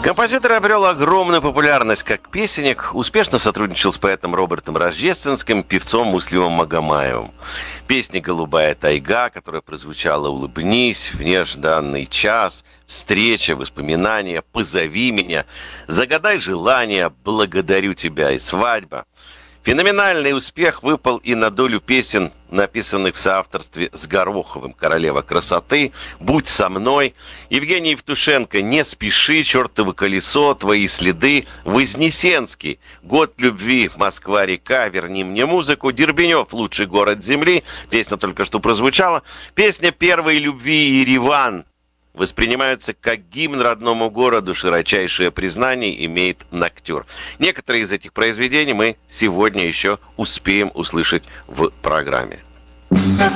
Композитор обрел огромную популярность как песенник, успешно сотрудничал с поэтом Робертом Рождественским, певцом Муслимом Магомаевым. Песня «Голубая тайга», которая прозвучала «Улыбнись», «В нежданный час», «Встреча», «Воспоминания», «Позови меня», «Загадай желание», «Благодарю тебя» и «Свадьба». Феноменальный успех выпал и на долю песен, написанных в соавторстве с Гороховым: «Королева красоты», «Будь со мной», Евгений Евтушенко «Не спеши», «Чертово колесо», «Твои следы», Вознесенский «Год любви», «Москва-река», «Верни мне музыку», Дербенев «Лучший город земли», песня только что прозвучала, песня «Первой любви» Ереван воспринимаются как гимн родному городу, широчайшее признание имеет Ноктюр. Некоторые из этих произведений мы сегодня еще успеем услышать в программе.